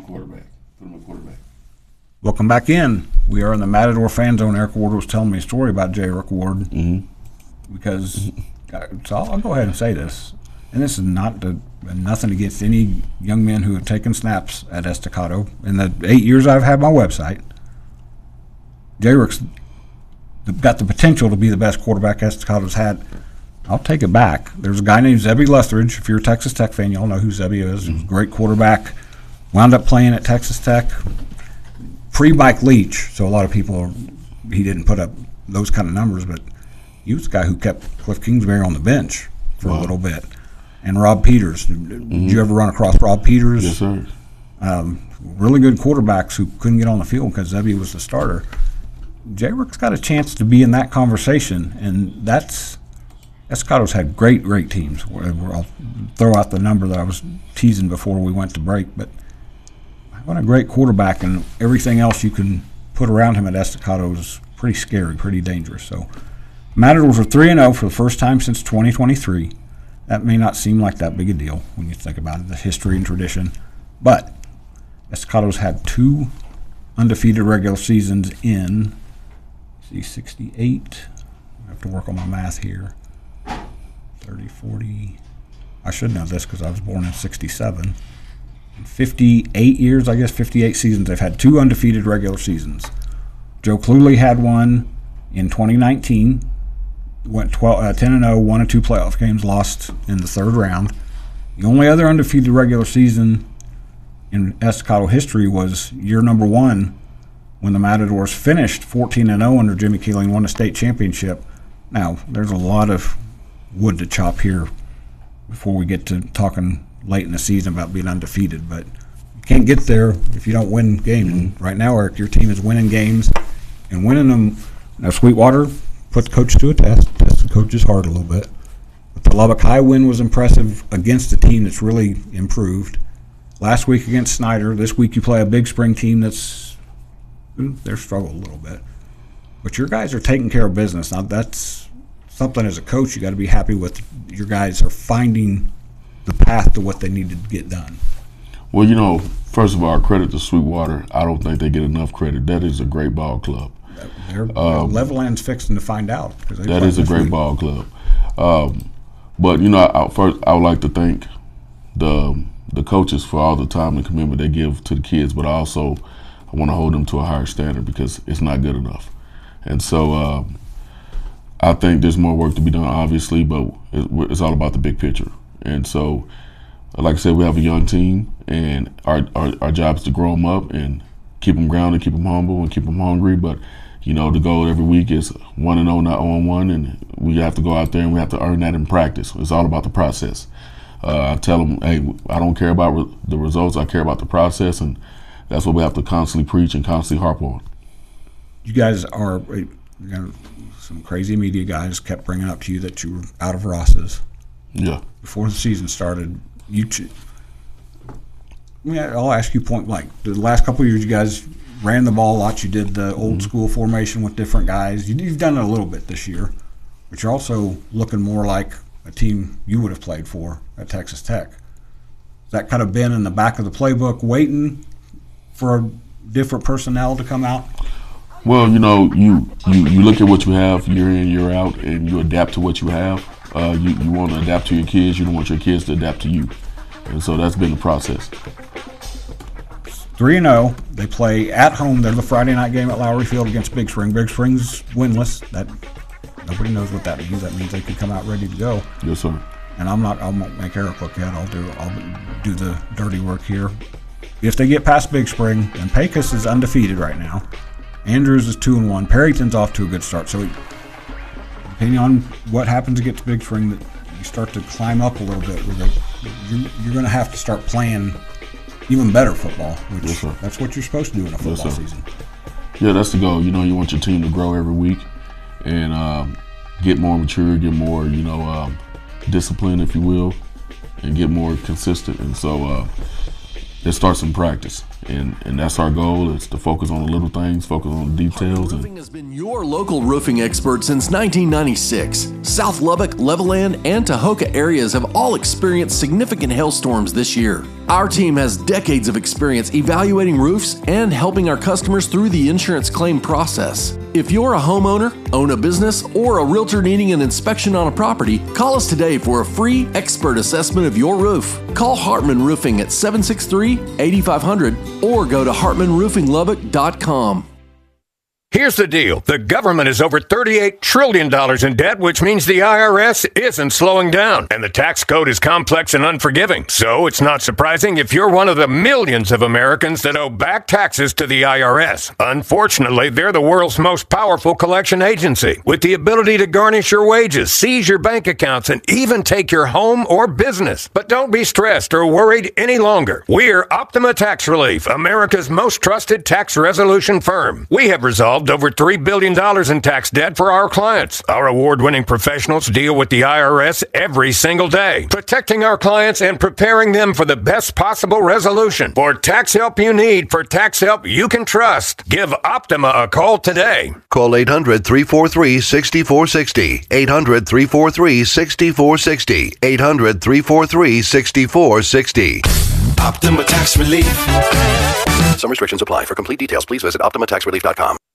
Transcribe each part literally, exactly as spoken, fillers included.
quarterback. Put him at quarterback. Welcome back in. We are in the Matador fan zone. Eric Ward was telling me a story about J. Rick Ward Mm-hmm. because, so I'll, I'll go ahead and say this, and this is not to, nothing against any young men who have taken snaps at Estacado. In the eight years I've had my website, J. Rick's got the potential to be the best quarterback Estacado's had. I'll take it back. There's a guy named Zebby Lethridge. If you're a Texas Tech fan, y'all know who Zebby is. He was a great quarterback. Wound up playing at Texas Tech. Pre-Mike Leach, so a lot of people, he didn't put up those kind of numbers, but he was the guy who kept Cliff Kingsbury on the bench for wow. a little bit. And Rob Peters. Mm-hmm. Did you ever run across Rob Peters? Yes, sir. Um, really good quarterbacks who couldn't get on the field because Zebby was the starter. J. Rick's got a chance to be in that conversation, and that's Estacado's had great, great teams. I'll throw out the number that I was teasing before we went to break, but what a great quarterback, and everything else you can put around him at Estacado is pretty scary, pretty dangerous. So Matadors are three and oh for the first time since twenty twenty-three. That may not seem like that big a deal when you think about it, the history and tradition. But Estacado's had two undefeated regular seasons in, see, sixty-eight. I have to work on my math here. thirty, forty. I should know this because I was born in sixty-seven. fifty-eight years, I guess, fifty-eight seasons. They've had two undefeated regular seasons. Joe Cluley had one in twenty nineteen. Went twelve, uh, ten and oh, one and two playoff games, lost in the third round. The only other undefeated regular season in Estacado history was year number one when the Matadors finished fourteen and oh under Jimmy Keeling, won a state championship. Now, there's a lot of wood to chop here before we get to talking late in the season about being undefeated, but you can't get there if you don't win games. Mm-hmm. Right now, Eric, your team is winning games and winning them. Now, Sweetwater put the coach to a test, test the coach's heart a little bit. But the Lubbock High win was impressive against a team that's really improved. Last week against Snyder. This week you play a Big Spring team that's they're struggled a little bit. But your guys are taking care of business. Now, that's something as a coach you got to be happy with. Your guys are finding the path to what they need to get done. Well, you know, first of all, credit to Sweetwater. I don't think they get enough credit. That is a great ball club. They're, um, Levelland's fixing to find out. That is a great week. ball club. Um, but, you know, I, first I would like to thank the the coaches for all the time and commitment they give to the kids, but also I want to hold them to a higher standard because it's not good enough. And so um, I think there's more work to be done, obviously, but it's all about the big picture. And so, like I said, we have a young team, and our, our our job is to grow them up and keep them grounded, keep them humble, and keep them hungry. But, you know, the goal every week is one and oh, not oh and one, and we have to go out there and we have to earn that in practice. It's all about the process. Uh, I tell them, hey, I don't care about re- the results. I care about the process, and that's what we have to constantly preach and constantly harp on. You guys are, you know, some crazy media guys kept bringing up to you that you were out of Ross's. Yeah. Before the season started, you. Ch- I mean, I'll ask you point blank. The last couple of years, you guys ran the ball a lot. You did the old mm-hmm. school formation with different guys. You, you've done it a little bit this year, but you're also looking more like a team you would have played for at Texas Tech. Has that kind of been in the back of the playbook, waiting for a different personnel to come out? Well, you know, you, you, you look at what you have year in, year out, and you adapt to what you have. Uh, you, you want to adapt to your kids. You don't want your kids to adapt to you. And so that's been the process. three and oh. They play at home. They're the Friday night game at Lowry Field against Big Spring. Big Spring's winless. That nobody knows what that means. That means they could come out ready to go. Yes, sir. And I'm not. I won't make Eric look yet. I'll do. I'll do the dirty work here. If they get past Big Spring, and Pecos is undefeated right now. Andrews is two and one. Perryton's off to a good start. So, depending on what happens to get to Big Spring, that you start to climb up a little bit. With it, you're, you're going to have to start playing even better football, which yes, sir. That's what you're supposed to do in a football yes, season. Yeah, that's the goal. You know, you want your team to grow every week and um, get more mature, get more, you know, um, discipline, if you will, and get more consistent. And so, uh, it starts in practice. And, and that's our goal, is to focus on the little things, focus on the details. Roofing and has been your local roofing expert since nineteen ninety-six. South Lubbock, Levelland, and Tahoka areas have all experienced significant hailstorms this year. Our team has decades of experience evaluating roofs and helping our customers through the insurance claim process. If you're a homeowner, own a business, or a realtor needing an inspection on a property, call us today for a free expert assessment of your roof. Call Hartman Roofing at seven six three, eight five zero zero or go to hartman roofing lubbock dot com. Here's the deal. The government is over thirty-eight trillion dollars in debt, which means the I R S isn't slowing down. And the tax code is complex and unforgiving. So it's not surprising if you're one of the millions of Americans that owe back taxes to the I R S. Unfortunately, they're the world's most powerful collection agency, with the ability to garnish your wages, seize your bank accounts, and even take your home or business. But don't be stressed or worried any longer. We're Optima Tax Relief, America's most trusted tax resolution firm. We have resolved over three billion dollars in tax debt for our clients. Our award-winning professionals deal with the I R S every single day, protecting our clients and preparing them for the best possible resolution. For tax help you need, for tax help you can trust, give Optima a call today. Call eight hundred, three four three, six four six zero, eight hundred, three four three, six four six zero, eight hundred, three four three, six four six zero. Optima Tax Relief. Some restrictions apply. For complete details, please visit optima tax relief dot com.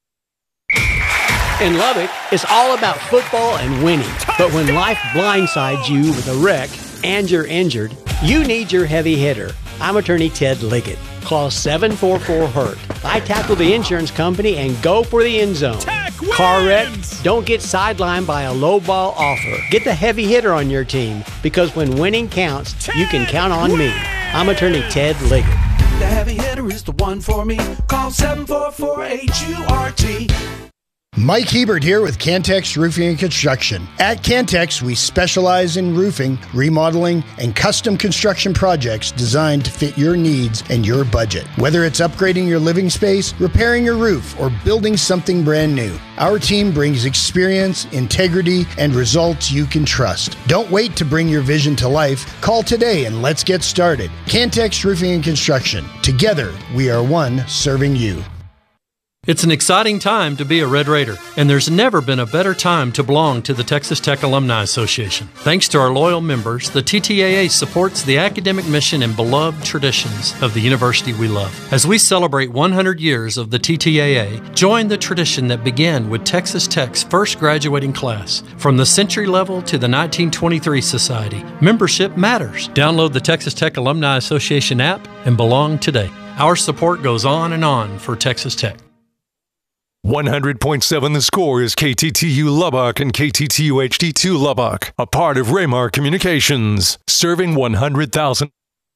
In Lubbock, it's all about football and winning. But when life blindsides you with a wreck and you're injured, you need your heavy hitter. I'm attorney Ted Liggett. Call seven four four hurt. I tackle the insurance company and go for the end zone. Car wreck? Don't get sidelined by a low ball offer. Get the heavy hitter on your team, because when winning counts, Ted you can count on wins. me. I'm attorney Ted Liggett. The heavy hitter is the one for me. Call seven four four, H U R T. Mike Hebert here with Cantex Roofing and Construction. At Cantex, we specialize in roofing, remodeling, and custom construction projects designed to fit your needs and your budget. Whether it's upgrading your living space, repairing your roof, or building something brand new, our team brings experience, integrity, and results you can trust. Don't wait to bring your vision to life. Call today and let's get started. Cantex Roofing and Construction. Together, we are one serving you. It's an exciting time to be a Red Raider, and there's never been a better time to belong to the Texas Tech Alumni Association. Thanks to our loyal members, the T T A A supports the academic mission and beloved traditions of the university we love. As we celebrate one hundred years of the T T A A, join the tradition that began with Texas Tech's first graduating class. From the century level to the nineteen twenty-three Society, membership matters. Download the Texas Tech Alumni Association app and belong today. Our support goes on and on for Texas Tech. one hundred point seven The Score is K T T U Lubbock and K T T U H D two Lubbock, a part of Raymar Communications, serving one hundred thousand.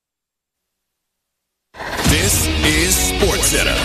This is SportsCenter.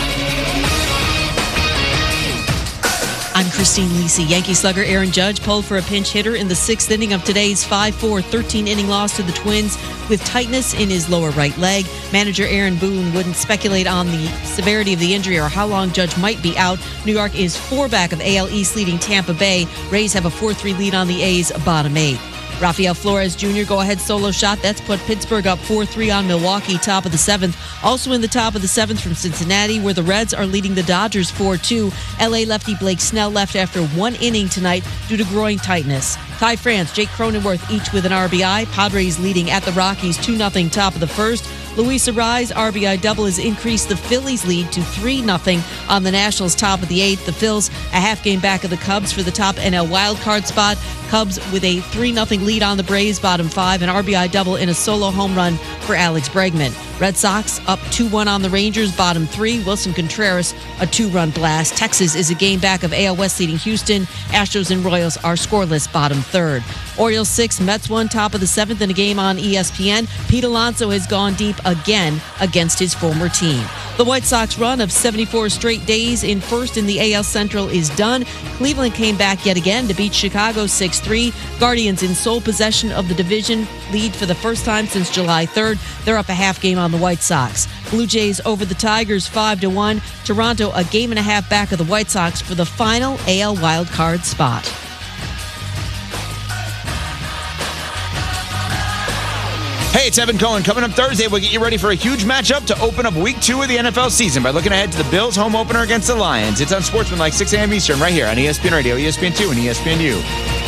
I'm Christine Lisi. Yankee slugger Aaron Judge pulled for a pinch hitter in the sixth inning of today's five four thirteen-inning loss to the Twins with tightness in his lower right leg. Manager Aaron Boone wouldn't speculate on the severity of the injury or how long Judge might be out. New York is four back of A L East leading Tampa Bay. Rays have a four three lead on the A's bottom eight. Rafael Flores Junior go-ahead solo shot. That's put Pittsburgh up four three on Milwaukee, top of the seventh. Also in the top of the seventh from Cincinnati, where the Reds are leading the Dodgers four two. L A lefty Blake Snell left after one inning tonight due to groin tightness. Ty France, Jake Cronenworth each with an R B I. Padres leading at the Rockies two nothing top of the first. Luis Arraez R B I double has increased the Phillies' lead to three nothing on the Nationals top of the eighth. The Phils a half game back of the Cubs for the top N L wildcard spot. Cubs with a three nothing lead on the Braves bottom five. An R B I double in a solo home run for Alex Bregman. Red Sox up two one on the Rangers bottom three. Wilson Contreras a two-run blast. Texas is a game back of A L West leading Houston. Astros and Royals are scoreless bottom third. Orioles six, Mets one top of the seventh in a game on E S P N. Pete Alonso has gone deep again against his former team. The White Sox run of seventy-four straight days in first in the A L Central is done. Cleveland came back yet again to beat Chicago six three. Guardians in sole possession of the division lead for the first time since July third. They're up a half game on the White Sox. Blue Jays over the Tigers five to one. Toronto a game and a half back of the White Sox for the final A L wildcard spot. Hey, it's Evan Cohen. Coming up Thursday, we'll get you ready for a huge matchup to open up week two of the N F L season by looking ahead to the Bills' home opener against the Lions. It's on Sportsman like six a.m. Eastern right here on E S P N Radio, E S P N two, and E S P N U.